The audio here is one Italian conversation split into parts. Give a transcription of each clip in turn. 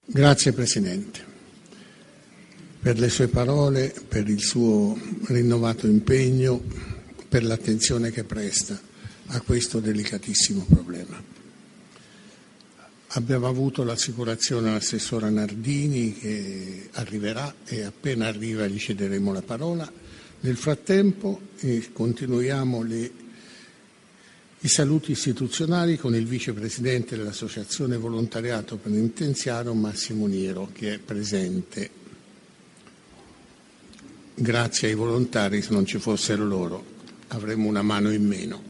Grazie Presidente per le sue parole, per il suo rinnovato impegno, per l'attenzione che presta a questo delicatissimo problema. Abbiamo avuto l'assicurazione dell'assessora Nardini che arriverà e appena arriva gli cederemo la parola. Nel frattempo continuiamo i saluti istituzionali con il vicepresidente dell'Associazione Volontariato Penitenziario Massimo Niero, che è presente. Grazie ai volontari, se non ci fossero loro avremmo una mano in meno.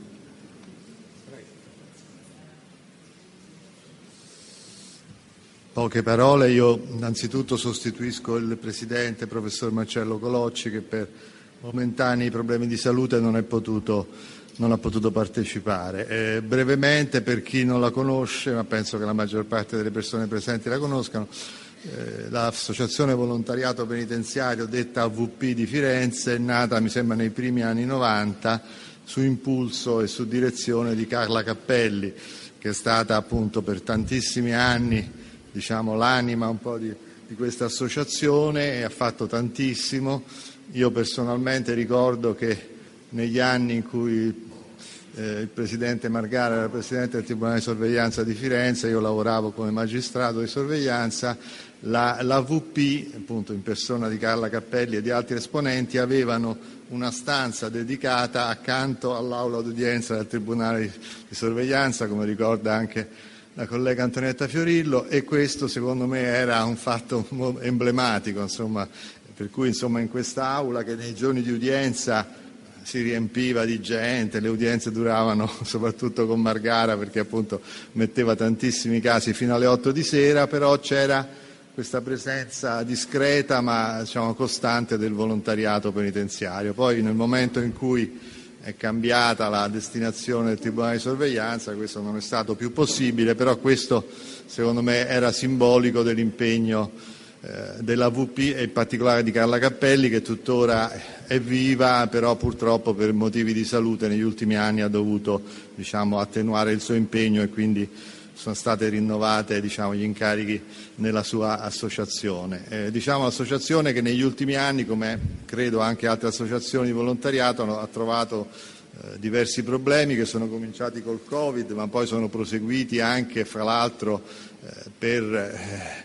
Poche parole. Io innanzitutto sostituisco il Presidente, professor Marcello Colocci, che per momentanei problemi di salute non ha potuto partecipare. Brevemente, per chi non la conosce, ma penso che la maggior parte delle persone presenti la conoscano, l'Associazione Volontariato Penitenziario, detta AVP di Firenze, è nata, mi sembra, nei primi anni 90 su impulso e su direzione di Carla Cappelli, che è stata appunto per tantissimi anni, diciamo, l'anima un po' di questa associazione, e ha fatto tantissimo. Io personalmente ricordo che negli anni in cui il Presidente Margara era Presidente del Tribunale di Sorveglianza di Firenze, io lavoravo come magistrato di sorveglianza, l'AVP, appunto in persona di Carla Cappelli e di altri esponenti, avevano una stanza dedicata accanto all'aula d'udienza del Tribunale di Sorveglianza, come ricorda anche la collega Antonietta Fiorillo, e questo secondo me era un fatto emblematico, per cui in quest'aula, che nei giorni di udienza si riempiva di gente, le udienze duravano soprattutto con Margara perché appunto metteva tantissimi casi fino alle 8 di sera, però c'era questa presenza discreta ma costante del volontariato penitenziario. Poi nel momento in cui è cambiata la destinazione del Tribunale di Sorveglianza questo non è stato più possibile, però questo secondo me era simbolico dell'impegno dell'AVP e in particolare di Carla Cappelli, che tuttora è viva, però purtroppo per motivi di salute negli ultimi anni ha dovuto attenuare il suo impegno e quindi sono state rinnovate gli incarichi nella sua associazione. L'associazione che negli ultimi anni, come credo anche altre associazioni di volontariato, ha trovato diversi problemi che sono cominciati col Covid, ma poi sono proseguiti anche, fra l'altro, per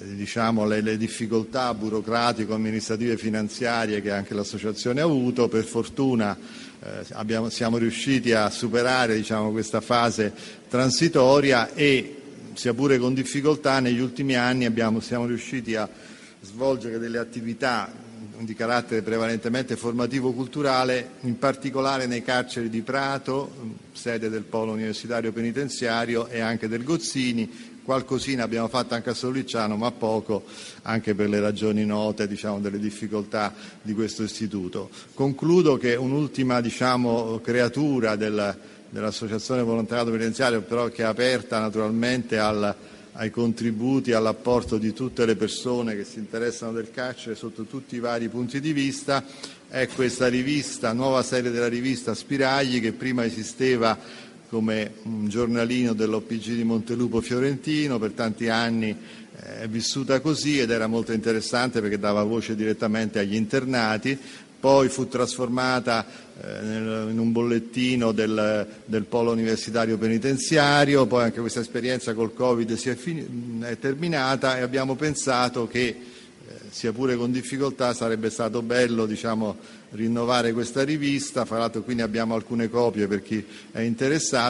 le difficoltà burocratico-amministrative e finanziarie che anche l'associazione ha avuto. Per fortuna siamo riusciti a superare questa fase transitoria e, sia pure con difficoltà, negli ultimi anni siamo riusciti a svolgere delle attività di carattere prevalentemente formativo-culturale, in particolare nei carceri di Prato, sede del Polo Universitario Penitenziario, e anche del Gozzini. Qualcosina abbiamo fatto anche a Sollicciano, ma poco, anche per le ragioni note delle difficoltà di questo istituto. Concludo che un'ultima creatura dell'Associazione Volontariato Penitenziario, però che è aperta naturalmente ai contributi, all'apporto di tutte le persone che si interessano del carcere sotto tutti i vari punti di vista, è questa rivista, nuova serie della rivista Spiragli, che prima esisteva come un giornalino dell'OPG di Montelupo fiorentino, per tanti anni è vissuta così ed era molto interessante perché dava voce direttamente agli internati. Poi fu trasformata in un bollettino del Polo Universitario Penitenziario, poi anche questa esperienza col Covid è terminata e abbiamo pensato che, sia pure con difficoltà, sarebbe stato bello rinnovare questa rivista. Fra l'altro qui ne abbiamo alcune copie per chi è interessato.